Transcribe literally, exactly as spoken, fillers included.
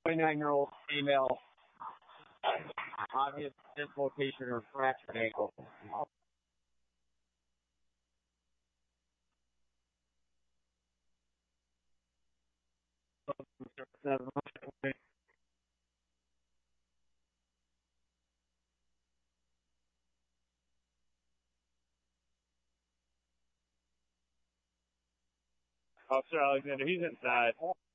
twenty-nine-year-old female, obvious dislocation or fractured ankle. Officer Alexander, he's inside.